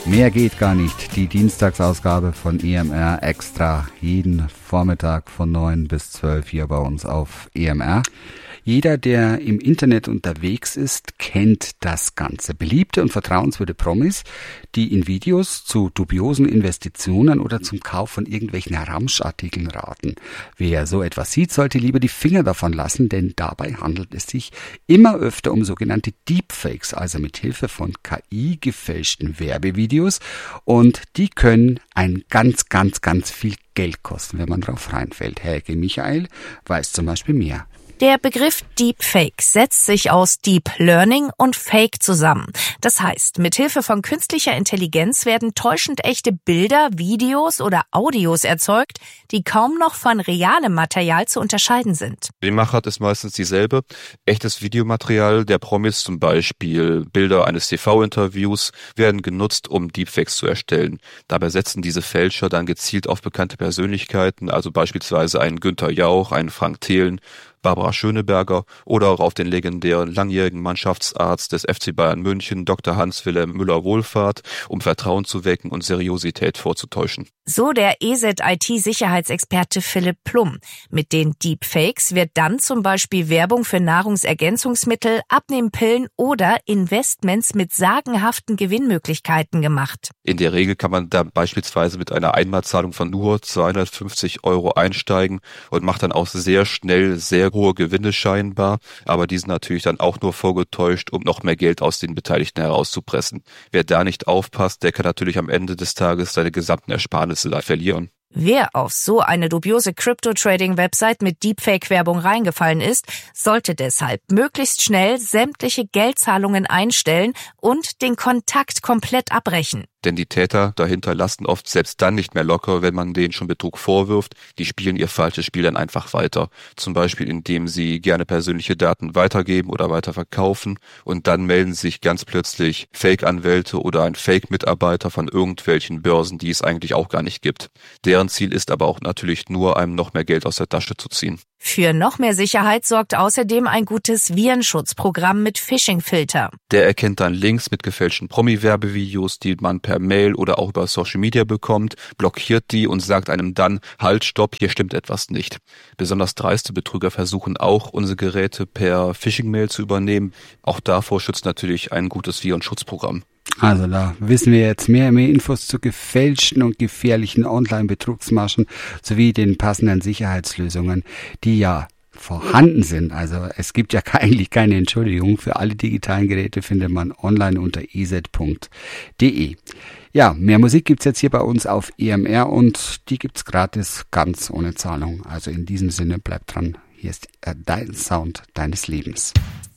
Mehr geht gar nicht. Die Dienstagsausgabe von EMR Extra. Jeden Vormittag von 9 bis 12 hier bei uns auf EMR. Jeder, der im Internet unterwegs ist, kennt das Ganze. Beliebte und vertrauenswürdige Promis, die in Videos zu dubiosen Investitionen oder zum Kauf von irgendwelchen Ramschartikeln raten. Wer so etwas sieht, sollte lieber die Finger davon lassen, denn dabei handelt es sich immer öfter um sogenannte Deepfakes, also mit Hilfe von KI gefälschten Werbevideos. Und die können ein ganz viel Geld kosten, wenn man drauf reinfällt. Helge Michael weiß zum Beispiel mehr. Der Begriff Deepfake setzt sich aus Deep Learning und Fake zusammen. Das heißt, mit Hilfe von künstlicher Intelligenz werden täuschend echte Bilder, Videos oder Audios erzeugt, die kaum noch von realem Material zu unterscheiden sind. Die Machart ist meistens dieselbe. Echtes Videomaterial der Promis, zum Beispiel Bilder eines TV-Interviews, werden genutzt, um Deepfakes zu erstellen. Dabei setzen diese Fälscher dann gezielt auf bekannte Persönlichkeiten, also beispielsweise einen Günther Jauch, einen Frank Thelen, Barbara Schöneberger oder auch auf den legendären langjährigen Mannschaftsarzt des FC Bayern München, Dr. Hans-Wilhelm Müller-Wohlfahrt, um Vertrauen zu wecken und Seriosität vorzutäuschen. So der EZ-IT-Sicherheitsexperte Philipp Plum. Mit den Deepfakes wird dann zum Beispiel Werbung für Nahrungsergänzungsmittel, Abnehmpillen oder Investments mit sagenhaften Gewinnmöglichkeiten gemacht. In der Regel kann man da beispielsweise mit einer Einmalzahlung von nur 250 € einsteigen und macht dann auch sehr schnell sehr hohe Gewinne scheinbar, aber die sind natürlich dann auch nur vorgetäuscht, um noch mehr Geld aus den Beteiligten herauszupressen. Wer da nicht aufpasst, der kann natürlich am Ende des Tages seine gesamten Ersparnisse verlieren. Wer auf so eine dubiose Crypto-Trading-Website mit Deepfake-Werbung reingefallen ist, sollte deshalb möglichst schnell sämtliche Geldzahlungen einstellen und den Kontakt komplett abbrechen. Denn die Täter dahinter lassen oft selbst dann nicht mehr locker, wenn man denen schon Betrug vorwirft. Die spielen ihr falsches Spiel dann einfach weiter. Zum Beispiel, indem sie gerne persönliche Daten weitergeben oder weiterverkaufen. Und dann melden sich ganz plötzlich Fake-Anwälte oder ein Fake-Mitarbeiter von irgendwelchen Börsen, die es eigentlich auch gar nicht gibt. Deren Ziel ist aber auch natürlich nur, einem noch mehr Geld aus der Tasche zu ziehen. Für noch mehr Sicherheit sorgt außerdem ein gutes Virenschutzprogramm mit Phishing-Filter. Der erkennt dann Links mit gefälschten Promi-Werbevideos, die man per Mail oder auch über Social Media bekommt, blockiert die und sagt einem dann, halt, stopp, hier stimmt etwas nicht. Besonders dreiste Betrüger versuchen auch, unsere Geräte per Phishing-Mail zu übernehmen. Auch davor schützt natürlich ein gutes Virenschutzprogramm. Also da wissen wir jetzt mehr Infos zu gefälschten und gefährlichen Online-Betrugsmaschen sowie den passenden Sicherheitslösungen, die ja vorhanden sind. Also es gibt ja eigentlich keine Entschuldigung. Für alle digitalen Geräte findet man online unter ez.de. Ja, mehr Musik gibt's jetzt hier bei uns auf EMR und die gibt's gratis, ganz ohne Zahlung. Also in diesem Sinne, bleibt dran. Hier ist dein Sound deines Lebens.